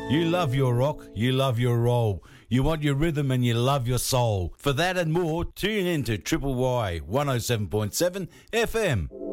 You love your rock, you love your roll. You want your rhythm and you love your soul. For that and more, tune in to Triple Y 107.7 FM.